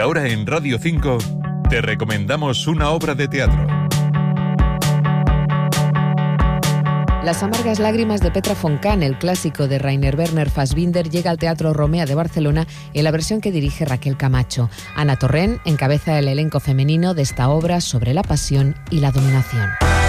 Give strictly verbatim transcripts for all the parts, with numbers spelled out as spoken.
ahora en Radio cinco te recomendamos una obra de teatro. Las amargas lágrimas de Petra von Kant, el clásico de Rainer Werner Fassbinder, llega al Teatro Romea de Barcelona en la versión que dirige Raquel Camacho. Ana Torrent encabeza el elenco femenino de esta obra sobre la pasión y la dominación.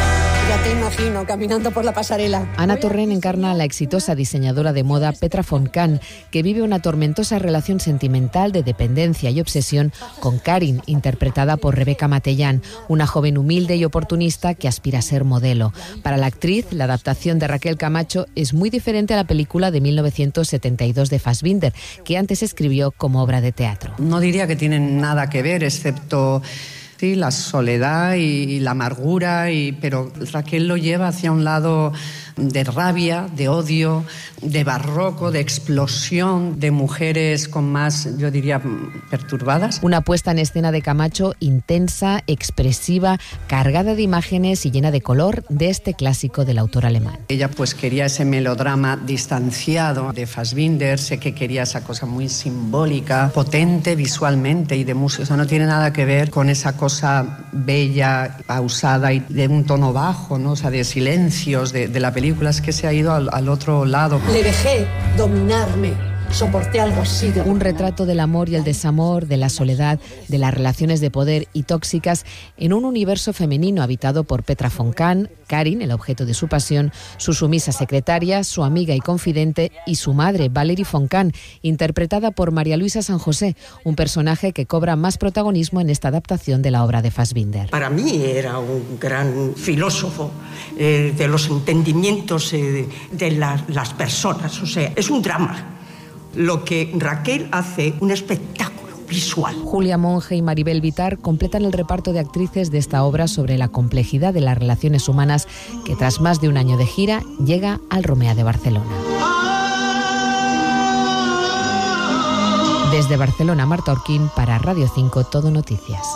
Ya te imagino caminando por la pasarela. Ana Torrent encarna a la exitosa diseñadora de moda Petra von Kant, que vive una tormentosa relación sentimental de dependencia y obsesión con Karin, interpretada por Rebeca Matellán, una joven humilde y oportunista que aspira a ser modelo. Para la actriz, la adaptación de Raquel Camacho es muy diferente a la película de mil novecientos setenta y dos de Fassbinder, que antes escribió como obra de teatro. No diría que tienen nada que ver, excepto sí, la soledad y la amargura, y, pero Raquel lo lleva hacia un lado de rabia, de odio, de barroco, de explosión, de mujeres con más, yo diría, perturbadas. Una puesta en escena de Camacho intensa, expresiva, cargada de imágenes y llena de color de este clásico del autor alemán. Ella pues quería ese melodrama distanciado de Fassbinder, sé que quería esa cosa muy simbólica, potente visualmente y de música, o sea, no tiene nada que ver con esa cosa bella, pausada y de un tono bajo, ¿no? O sea, de silencios de, de la película. Es que se ha ido al, al otro lado. Le dejé dominarme, soporté algo así. De... Un retrato del amor y el desamor, de la soledad, de las relaciones de poder y tóxicas en un universo femenino habitado por Petra von Kant, Karin, el objeto de su pasión, su sumisa secretaria, su amiga y confidente, y su madre, Valerie von Kant, interpretada por María Luisa San José, un personaje que cobra más protagonismo en esta adaptación de la obra de Fassbinder. Para mí era un gran filósofo eh, de los entendimientos eh, de, de la, las personas, o sea, es un drama. Lo que Raquel hace, un espectáculo visual. Julia Monge y Maribel Vitar completan el reparto de actrices de esta obra sobre la complejidad de las relaciones humanas que tras más de un año de gira llega al Romea de Barcelona. Desde Barcelona, Marta Orquín para Radio cinco Todo Noticias.